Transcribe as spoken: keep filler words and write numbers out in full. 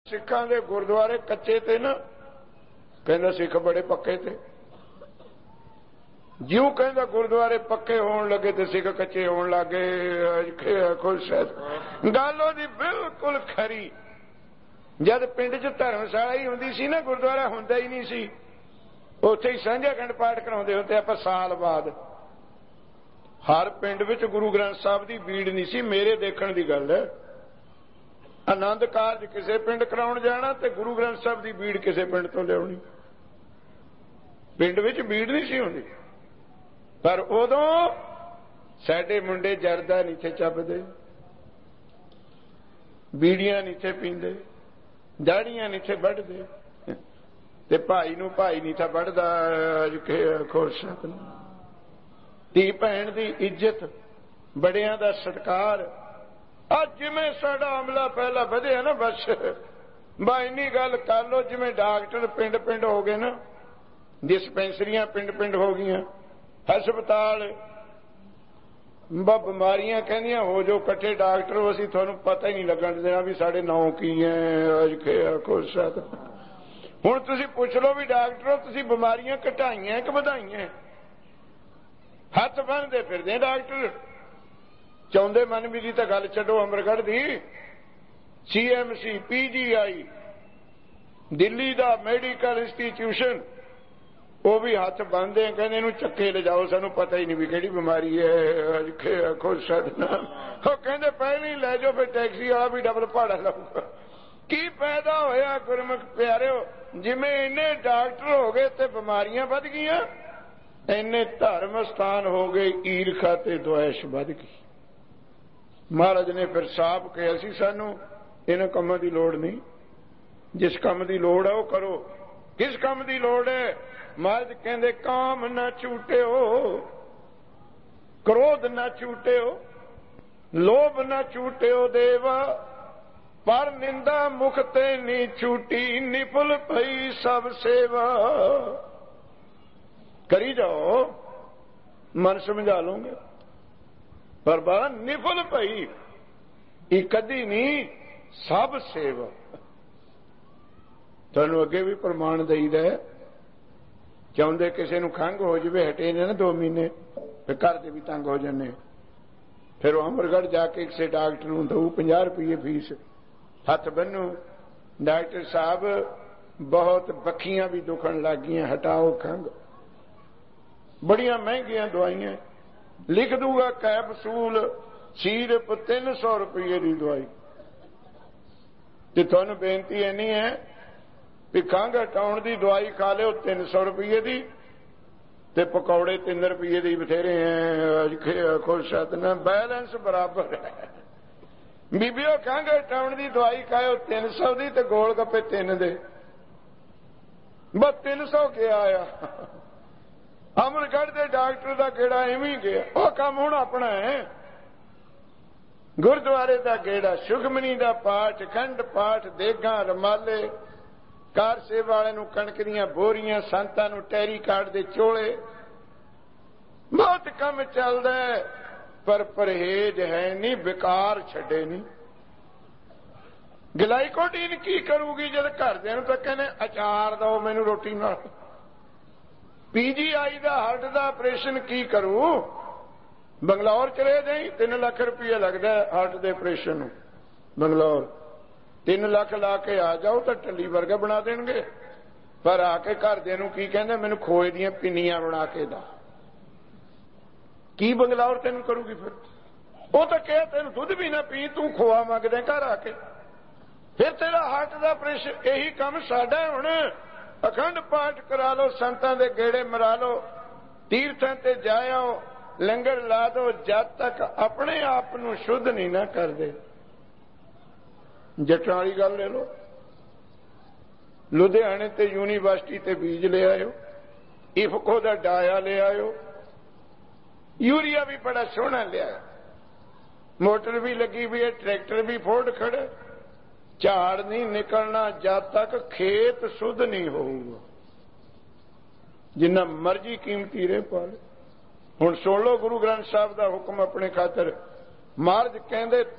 सिखां दे गुरुद्वारे कच्चे ते ना कहंदा सिख बड़े पक्के थे। ज्यों कहंदा गुरुद्वारे पक्के होण लगे ते सिख कच्चे होण लगे। खुश गल ओदी बिल्कुल खरी। जद पिंड च धर्मशाला ही हुंदी सी ना, गुरुद्वारा हुंदा ही नहीं सी, उत्थे ही सांझा अखंड पाठ कराउंदे हुंदे आपां साल बाद। हर पिंड विच गुरु ग्रंथ साहिब दी बीड़ नहीं सी। मेरे देखण दी गल है, आनंद कारज किसी पिंड कराउण जाना ते गुरु ग्रंथ साहिब की बीड़ किसी पिंड तो लियाउणी। पिंड विच बीड़ नहीं सी हुंदी। पर उदों साडे मुंडे जरदा नहीं थे चबदे, बीड़ियां नहीं थे पींदे, दाड़ियां नहीं थे वढ़दे, ते भाई नूं भाई नहीं था वढ़दा। खुरशत धी भैण दी इज्जत, बड़ियां दा सत्कार। अज जिमें साडा अमला पहला वधिया ना, बस बा इन्नी गल कर लो। जिमें डॉक्टर पिंड पिंड हो गए ना, डिस्पेंसरियां पिंड पिंड हो गई, हस्पताल बीमारियां कहदियां हो जो कट्ठे डॉक्टर हो, असीं तुहानूं पता ही नहीं लगन देना भी साडे नौ की है। खुश हुण तुसीं पुछ लो भी डॉक्टरों तुसीं बीमारियां घटाइयां कि वधाइयां? हथ बन्नदे फिरदे डॉक्टर। चाहुंदे मन भी दी तां गल छड्डो, अमरगढ़ दी C M C P G आई दिल्ली दा मैडिकल इंस्टीट्यूशन, वो भी हथ बन्नदे कहंदे इहनूं चक्के ले जाओ, सानूं पता ही नहीं भी किहड़ी बीमारी है। खुश वो कहंदे पहले ही लै जाओ, फिर टैक्सी वाला भी डबल भाड़ा लाऊगा। की पैदा होया गुरमुख प्यारिओ, जिवें इन्ने डॉक्टर हो गए ते बीमारियां वध गईयां, इन्ने धर्म स्थान हो गए ईरखा ते द्वेष वध गई। महाराज ने फिर साफ कहा सी सानू इन्हां कामां दी लोड़ नहीं, जिस काम दी लोड़ है वह करो। किस काम दी लोड़ है? महाराज कहंदे काम ना झूठिओ, क्रोध ना झूठिओ, लोभ ना झूठिओ देवा, पर निंदा मुख ते नी छूटी, निपुल भई सब सेवा। करी जाओ, मन समझा लोगे, पर बड़ा निफल भई एक कदी नहीं सब सेवा। तुहानूं अगे भी प्रमाण दईदा है। चाहुंदे किसी नूं खंघ हो जाए, हटे ने ना दो महीने, फिर घर दे भी तंग हो जाने, फिर अमरगढ़ जाके किसी डॉक्टर नूं दऊ पचास रुपये फीस, हथ बन्नू डॉक्टर साहब बहुत बखियां भी दुखण लग गईयां, हटाओ खंघ। बड़ियां महंगियां दवाइयां लिख दूगा, कैप्सूल सिर्फ तीन सौ रुपये की दवाई। ते तुहानूं बेनती इन्नी है भी खंघ हटाउण दी दवाई खा लो तीन सौ रुपये की, ते पकौड़े तीन रुपये की बथेरे हैं। खुश ना बैलेंस बराबर है। बीबिओ खंघ हटाउण दी दवाई खाओ तीन सौ की, ते गोल गप्पे तीन दे, बस तीन सौ क्या आया। अमरगढ़ के डॉक्टर का गेड़ा इवें गया। वह काम हुण अपना है। गुरुद्वारे का गेड़ा, सुखमनी का पाठ, अखंड पाठ, देगां रमाले, कार सेवा वाले नूं कणक दीआं बोरियां, संतां नूं टैरी कार्ड दे चोले, बहुत काम चलदा है। पर परहेज है नहीं, बेकार छड्डे नहीं। ग्लाइकोडीन की करूगी जद घरदिआं नूं तां कहने अचार दो मैनूं रोटी नाल। पीजी आई का हार्ट का ऑपरेशन की करूं? बंगलौर चले जाई, तीन लाख रुपया लगता है हार्ट के ऑपरेशन। बंगलौर तीन लाख ला के आ जाओ तो टली वर्गा बना देंगे। पर आके घरदिआं नूं की कहंदे मैनूं खोए दीआं पिन्नियां बना के दा। की बंगलौर तेन करूगी? फिर वो तो कह तेन दुध भी ना पी, तू खोआ मंगदे घर आके, फिर तेरा हार्ट का ऑपरेशन। यही काम साडा हुण। अखंड पाठ करा लो, संतां दे गेड़े मरा लो, तीर्थां ते जाओ, लंगर ला दो, जब तक अपने आप नूं शुद्ध नहीं ना कर दे। जट्टां वाली गल ले लो, लुधियाने ते यूनीवर्सिटी ते बीज ले आयो, इफको दा डाया ले आयो, यूरिया भी बड़ा सोहना लिया, मोटर भी लगी हुई है, ट्रैक्टर भी फोर्ड खड़े। झाड़ नहीं निकलना जब तक खेत शुद्ध नहीं होगा, जिन्ना मर्जी कीमती रहे पाले। हुण सुन लो गुरु ग्रंथ साहिब का हुक्म अपने खातर। महाराज कहंदे